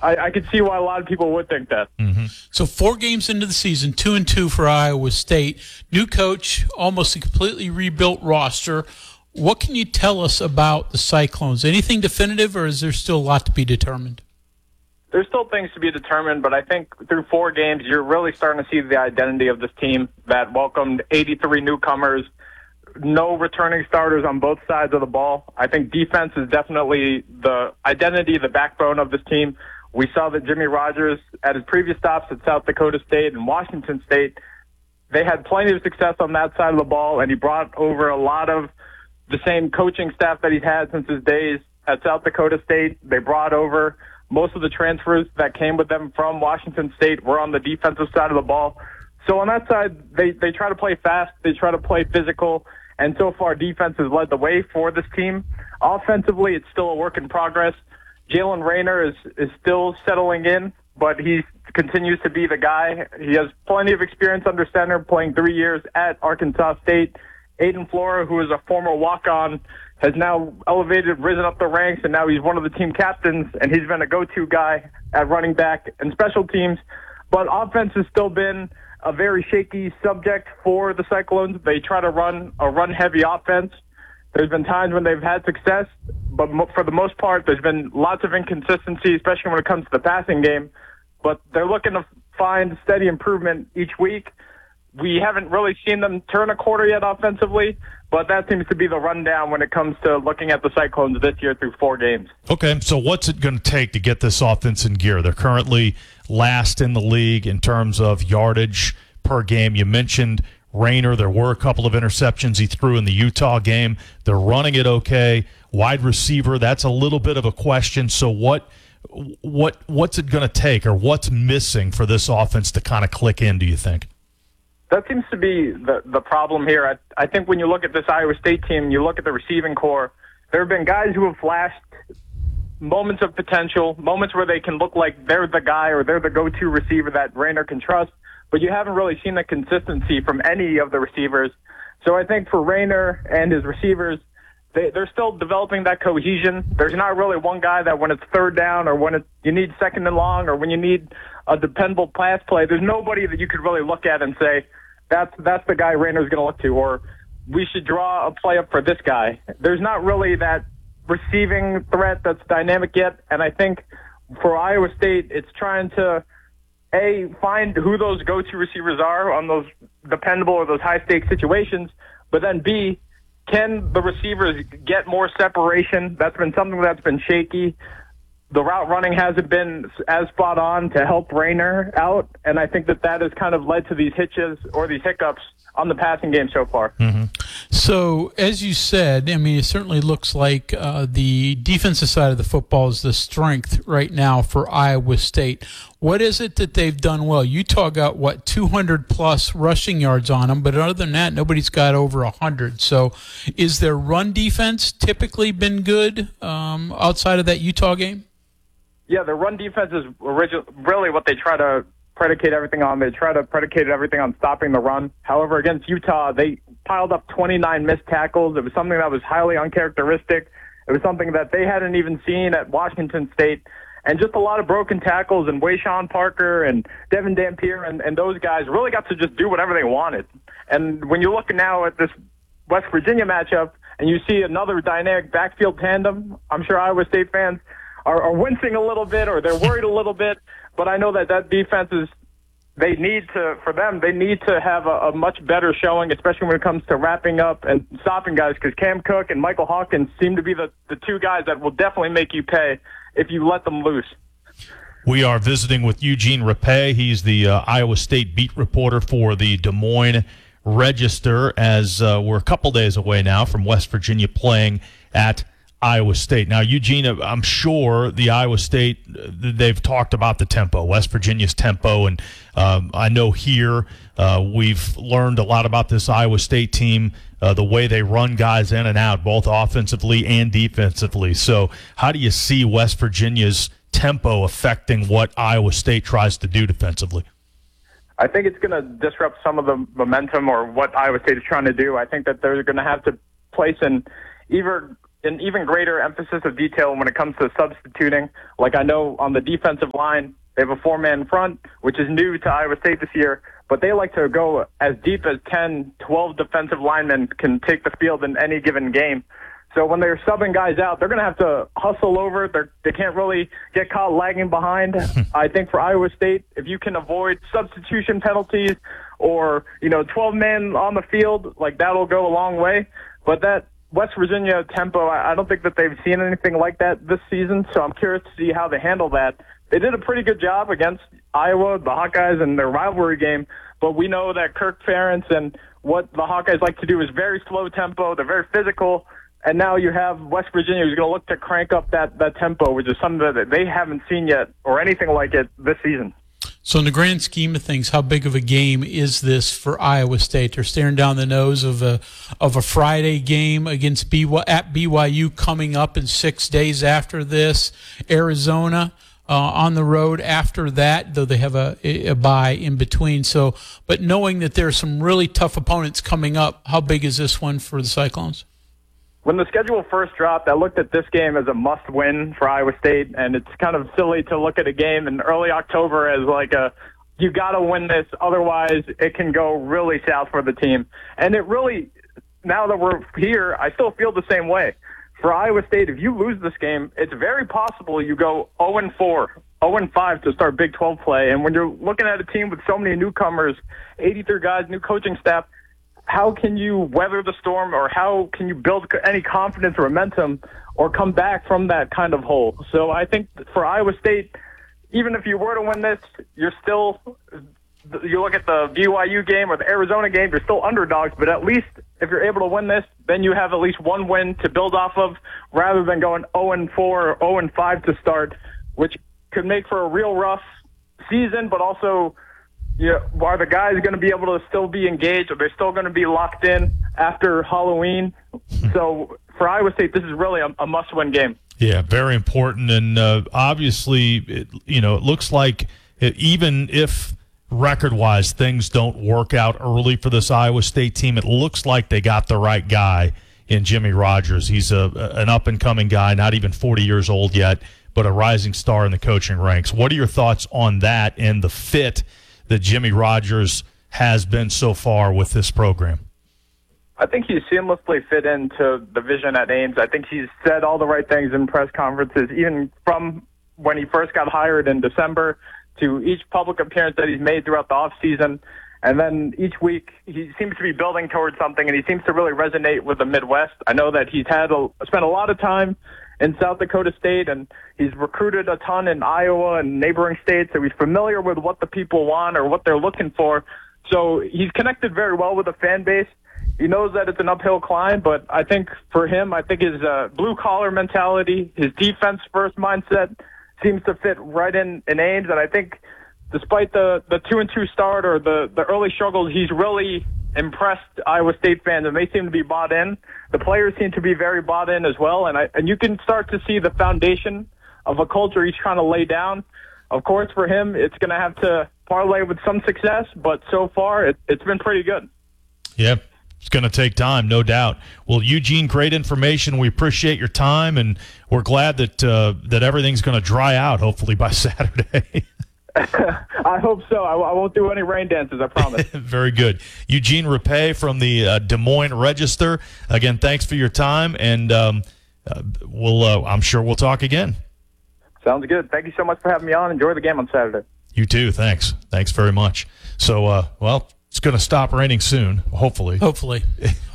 I could see why a lot of people would think that. Mm-hmm. So 4 games into the season, 2-2 for Iowa State. New coach, almost a completely rebuilt roster. What can you tell us about the Cyclones? Anything definitive, or is there still a lot to be determined? There's still things to be determined, but I think through 4 games, you're really starting to see the identity of this team that welcomed 83 newcomers, no returning starters on both sides of the ball. I think defense is definitely the identity, the backbone of this team. We saw that Jimmy Rogers, at his previous stops at South Dakota State and Washington State, they had plenty of success on that side of the ball, and he brought over a lot of the same coaching staff that he's had since his days at South Dakota State. They brought over most of the transfers that came with them from Washington State were on the defensive side of the ball. So on that side, they try to play fast, they try to play physical, and so far defense has led the way for this team. Offensively, it's still a work in progress. Jalen Rayner is still settling in, but he continues to be the guy. He has plenty of experience under center, playing 3 years at Arkansas State. Aiden Flora, who is a former walk-on, has now risen up the ranks, and now he's one of the team captains, and he's been a go-to guy at running back and special teams. But offense has still been a very shaky subject for the Cyclones. They try to run a run-heavy offense. There's been times when they've had success, but for the most part, there's been lots of inconsistency, especially when it comes to the passing game. But they're looking to find steady improvement each week. We haven't really seen them turn a quarter yet offensively, but that seems to be the rundown when it comes to looking at the Cyclones this year through 4 games. Okay, so what's it going to take to get this offense in gear? They're currently last in the league in terms of yardage per game. You mentioned Rayner. There were a couple of interceptions he threw in the Utah game. They're running it okay. Wide receiver, that's a little bit of a question. So what's it going to take, or what's missing for this offense to kind of click in, do you think? That seems to be the problem here. I think when you look at this Iowa State team, you look at the receiving core, there have been guys who have flashed moments of potential, moments where they can look like they're the guy or they're the go-to receiver that Rayner can trust, but you haven't really seen the consistency from any of the receivers. So I think for Rayner and his receivers, they're still developing that cohesion. There's not really one guy that when it's third down or when you need second and long or when you need a dependable pass play, there's nobody that you could really look at and say, that's the guy Rayner's going to look to, or we should draw a play up for this guy. There's not really that receiving threat that's dynamic yet, and I think for Iowa State, it's trying to, A, find who those go-to receivers are on those dependable or those high-stakes situations, but then B, can the receivers get more separation? That's been something that's been shaky. The route running hasn't been as spot on to help Rayner out, and I think that has kind of led to these hitches or these hiccups on the passing game so far. Mm-hmm. So, as you said, I mean, it certainly looks like the defensive side of the football is the strength right now for Iowa State. What is it that they've done well? Utah got, 200-plus rushing yards on them, but other than that, nobody's got over 100. So is their run defense typically been good outside of that Utah game? Yeah, the run defense is really what they try to predicate everything on. They try to predicate everything on stopping the run. However, against Utah, they piled up 29 missed tackles. It was something that was highly uncharacteristic. It was something that they hadn't even seen at Washington State. And just a lot of broken tackles, and Wayshawn Parker and Devin Dampier and those guys really got to just do whatever they wanted. And when you look now at this West Virginia matchup and you see another dynamic backfield tandem, I'm sure Iowa State fans are wincing a little bit, or they're worried a little bit, but I know that defense they need to have a much better showing, especially when it comes to wrapping up and stopping guys, because Cam Cook and Michael Hawkins seem to be the 2 guys that will definitely make you pay if you let them loose. We are visiting with Eugene Rapay. He's the Iowa State beat reporter for the Des Moines Register, as we're a couple days away now from West Virginia playing at Iowa State. Now, Eugene, I'm sure the Iowa State, they've talked about the tempo, West Virginia's tempo, and I know here we've learned a lot about this Iowa State team, the way they run guys in and out, both offensively and defensively. So how do you see West Virginia's tempo affecting what Iowa State tries to do defensively? I think it's going to disrupt some of the momentum or what Iowa State is trying to do. I think that they're going to have to place in either an even greater emphasis of detail when it comes to substituting. Like I know on the defensive line, they have a 4-man front, which is new to Iowa State this year, but they like to go as deep as 10, 12 defensive linemen can take the field in any given game. So when they're subbing guys out, they're going to have to hustle over. They can't really get caught lagging behind. I think for Iowa State, if you can avoid substitution penalties or, 12 men on the field, like that'll go a long way. But that West Virginia tempo, I don't think that they've seen anything like that this season. So I'm curious to see how they handle that. They did a pretty good job against Iowa, the Hawkeyes, in their rivalry game. But we know that Kirk Ferentz and what the Hawkeyes like to do is very slow tempo. They're very physical. And now you have West Virginia who's going to look to crank up that tempo, which is something that they haven't seen yet or anything like it this season. So in the grand scheme of things, how big of a game is this for Iowa State? They're staring down the nose of a Friday game against BYU coming up in 6 days after this. Arizona on the road after that, though they have a bye in between. So, but knowing that there are some really tough opponents coming up, how big is this one for the Cyclones? When the schedule first dropped, I looked at this game as a must-win for Iowa State, and it's kind of silly to look at a game in early October as like you got to win this, otherwise it can go really south for the team. And it really, now that we're here, I still feel the same way. For Iowa State, if you lose this game, it's very possible you go 0-4, 0-5 to start Big 12 play. And when you're looking at a team with so many newcomers, 83 guys, new coaching staff, how can you weather the storm, or how can you build any confidence or momentum or come back from that kind of hole? So I think for Iowa State, even if you were to win this, you look at the BYU game or the Arizona game, you're still underdogs, but at least if you're able to win this, then you have at least one win to build off of rather than going 0-4 or 0-5 to start, which could make for a real rough season, but also are the guys going to be able to still be engaged? Are they still going to be locked in after Halloween? So for Iowa State, this is really a must-win game. Yeah, very important. And obviously, it looks like even if record-wise things don't work out early for this Iowa State team, it looks like they got the right guy in Jimmy Rogers. He's an up-and-coming guy, not even 40 years old yet, but a rising star in the coaching ranks. What are your thoughts on that and the fit that Jimmy Rogers has been so far with this program? I think he's seamlessly fit into the vision at Ames. I think he's said all the right things in press conferences, even from when he first got hired in December to each public appearance that he's made throughout the offseason. And then each week he seems to be building towards something, and he seems to really resonate with the Midwest. I know that he's spent a lot of time in South Dakota State, and he's recruited a ton in Iowa and neighboring states, so he's familiar with what the people want or what they're looking for. So he's connected very well with the fan base. He knows that it's an uphill climb, but I think for him, his blue-collar mentality, his defense-first mindset seems to fit right in Ames, and I think despite the 2-2 start or the early struggles, he's really impressed Iowa State fans, and they seem to be bought in. The players seem to be very bought in as well, and you can start to see the foundation of a culture he's trying to lay down. Of course, for him, it's going to have to parlay with some success, but so far it's been pretty good. Yep. It's going to take time, no doubt. Well, Eugene, great information. We appreciate your time, and we're glad that everything's going to dry out, hopefully, by Saturday. I hope so. I won't do any rain dances, I promise. Very good. Eugene Repay from the Des Moines Register. Again, thanks for your time, and I'm sure we'll talk again. Sounds good. Thank you so much for having me on. Enjoy the game on Saturday. You too. Thanks. Thanks very much. So, it's going to stop raining soon, hopefully. Hopefully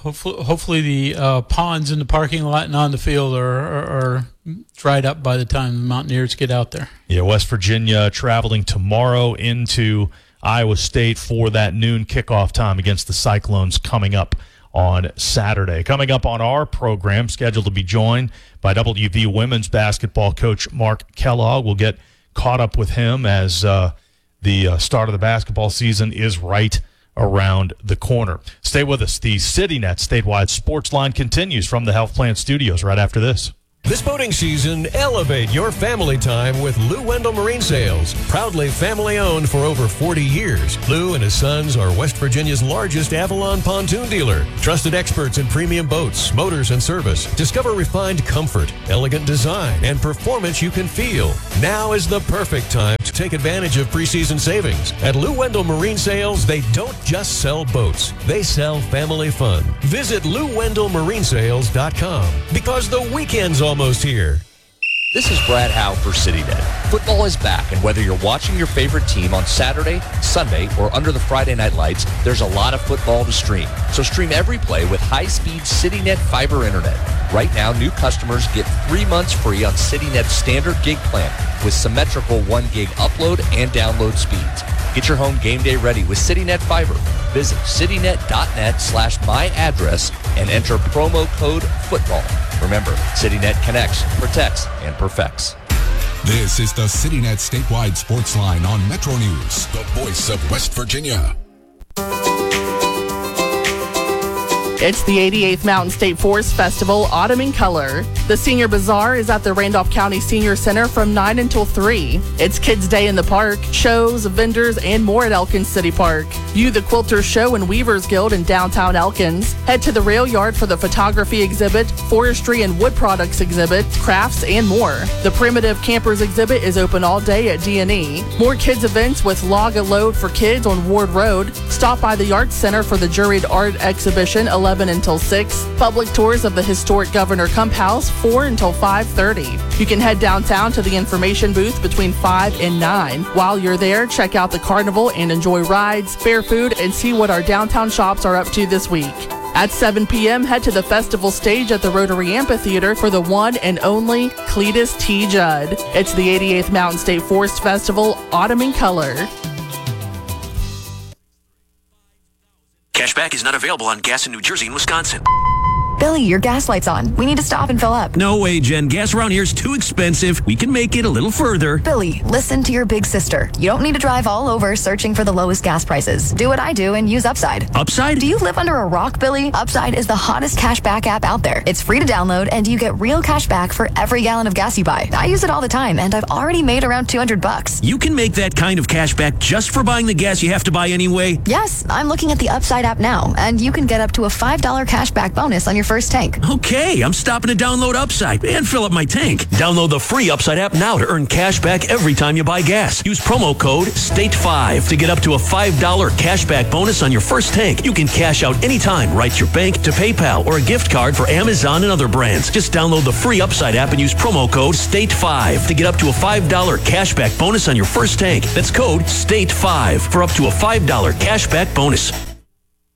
the ponds in the parking lot and on the field are dried up by the time the Mountaineers get out there. Yeah, West Virginia traveling tomorrow into Iowa State for that noon kickoff time against the Cyclones coming up on Saturday. Coming up on our program, scheduled to be joined by WV women's basketball coach Mark Kellogg. We'll get caught up with him as the start of the basketball season is right around the corner. Stay with us. The CityNet statewide sports line continues from the Health Plan Studios right after this. This boating season, elevate your family time with Lou Wendell Marine Sales. Proudly family-owned for over 40 years, Lou and his sons are West Virginia's largest Avalon pontoon dealer. Trusted experts in premium boats, motors, and service. Discover refined comfort, elegant design, and performance you can feel. Now is the perfect time to take advantage of preseason savings. At Lou Wendell Marine Sales, they don't just sell boats. They sell family fun. Visit LouWendellMarineSales.com because the weekend's almost here. This is Brad Howe for CityNet. Football is back, and whether you're watching your favorite team on Saturday, Sunday, or under the Friday night lights, there's a lot of football to stream. So stream every play with high-speed CityNet fiber internet. Right now, new customers get 3 months free on CityNet's standard gig plan with symmetrical 1 gig upload and download speeds. Get your home game day ready with CityNet Fiber. Visit citynet.net/myaddress and enter promo code FOOTBALL. Remember, CityNet connects, protects, and perfects. This is the CityNet statewide sports line on Metro News, the voice of West Virginia. It's the 88th Mountain State Forest Festival, Autumn in Color. The Senior Bazaar is at the Randolph County Senior Center from 9 until 3. It's Kids Day in the park, shows, vendors, and more at Elkins City Park. View the Quilters Show and Weavers Guild in downtown Elkins. Head to the rail yard for the photography exhibit, forestry and wood products exhibit, crafts, and more. The Primitive Campers exhibit is open all day at D&E. More kids events with Log a Load for Kids on Ward Road. Stop by the Arts Center for the Juried Art Exhibition, 11 until 6. Public tours of the historic Governor Kump House, 4 until 5:30. You can head downtown to the information booth between 5 and 9. While you're there, check out the carnival and enjoy rides, fair food, and see what our downtown shops are up to this week. At 7 p.m., head to the festival stage at the Rotary Amphitheater for the one and only Cletus T. Judd. It's the 88th Mountain State Forest Festival, Autumn in Color. Cashback is not available on gas in New Jersey and Wisconsin. Billy, your gas light's on. We need to stop and fill up. No way, Jen. Gas around here is too expensive. We can make it a little further. Billy, listen to your big sister. You don't need to drive all over searching for the lowest gas prices. Do what I do and use Upside. Upside? Do you live under a rock, Billy? Upside is the hottest cashback app out there. It's free to download, and you get real cash back for every gallon of gas you buy. I use it all the time, and I've already made around $200. You can make that kind of cash back just for buying the gas you have to buy anyway? Yes, I'm looking at the Upside app now, and you can get up to a $5 cashback bonus on your first tank. Okay, I'm stopping to download Upside and fill up my tank. Download the free Upside app now to earn cash back every time you buy gas. Use promo code STATE5 to get up to a $5 cashback bonus on your first tank. You can cash out anytime right to your bank, to PayPal, or a gift card for Amazon and other brands. Just download the free Upside app and use promo code STATE5 to get up to a $5 cashback bonus on your first tank. That's code STATE5 for up to a $5 cashback bonus.